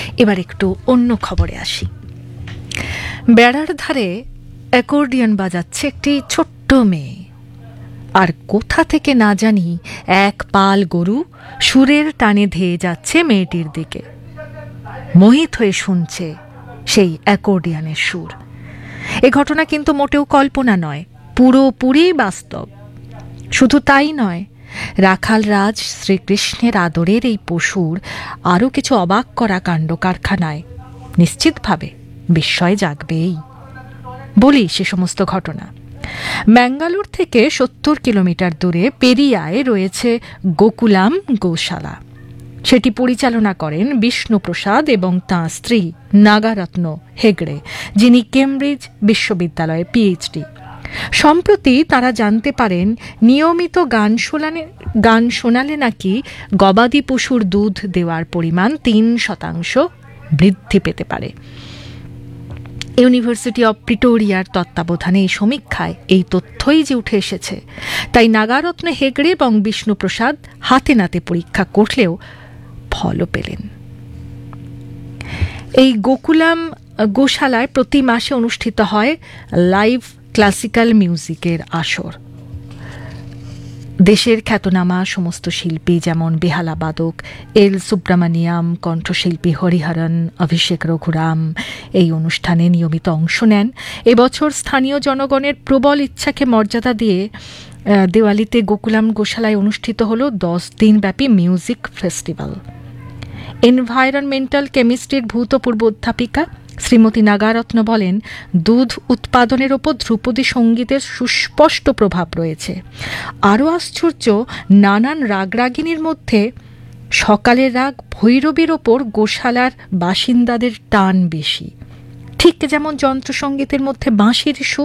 এবার একটু অন্য খবরে আসি। বেড়ার ধারে অ্যাকর্ডিয়ন বাজাচ্ছে একটি ছোট্ট মেয়ে, আর কোথা থেকে না জানি এক পাল গরু সুরের টানে ধেয়ে যাচ্ছে মেয়েটির দিকে। মোহিত হয়ে শুনছে সেই অ্যাকর্ডিয়নের সুর। এ ঘটনা কিন্তু মোটেও কল্পনা নয়, পুরোপুরি বাস্তব। শুধু তাই নয়, রাখাল রাজ শ্রীকৃষ্ণের আদরের এই পশুর আরও কিছু অবাক করা কাণ্ড কারখানায় নিশ্চিতভাবে বিস্ময় জাগবেই। বলি সে সমস্ত ঘটনা। ম্যাঙ্গালোর থেকে 70 কিলোমিটার দূরে পেরিয়ায় রয়েছে গোকুলাম গোশালা। সেটি পরিচালনা করেন বিষ্ণুপ্রসাদ এবং তাঁর স্ত্রী নাগারত্ন হেগড়ে, যিনি কেমব্রিজ বিশ্ববিদ্যালয়ে পিএইচডি। সম্প্রতি তারা জানতে পারেন নিয়মিত গান শোনালে নাকি গবাদি পশুর দুধ দেওয়ার পরিমাণ 3% বৃদ্ধি পেতে পারে। ইউনিভার্সিটি অব প্রিটোরিয়ার তত্ত্বাবধানে এই সমীক্ষায় এই তথ্যই যে উঠে এসেছে, তাই নাগারত্ন হেগড়ে এবং বিষ্ণুপ্রসাদ হাতে নাতে পরীক্ষা করলেও ফলও পেলেন। এই গোকুলাম গোশালায় প্রতি মাসে অনুষ্ঠিত হয় লাইভ ক্লাসিক্যাল মিউজিকের আসর। দেশের খ্যাতনামা সমস্ত শিল্পী যেমন বেহালাবাদক এল সুব্রমণিয়াম, কণ্ঠশিল্পী হরিহরন, অভিষেক রঘুরাম এই অনুষ্ঠানে নিয়মিত অংশ নেন। এবছর স্থানীয় জনগণের প্রবল ইচ্ছাকে মর্যাদা দিয়ে দেওয়ালিতে গোকুলাম গোশালায় অনুষ্ঠিত হল 10 দিনব্যাপী মিউজিক ফেস্টিভ্যাল। এনভায়রনমেন্টাল কেমিস্ট্রির ভূতপূর্ব অধ্যাপিকা শ্রীমতী নাগারত্ন বলেন, দুধ উৎপাদনের ওপর ধ্রুপদী সঙ্গীতের সুস্পষ্ট প্রভাব রয়েছে। আরও আশ্চর্য, নানান রাগরাগিনীর মধ্যে সকালের রাগ ভৈরবীর ওপর গোশালার বাসিন্দাদের টান বেশি। ঠিক যেমন যন্ত্রসঙ্গীতের মধ্যে বাঁশির সুর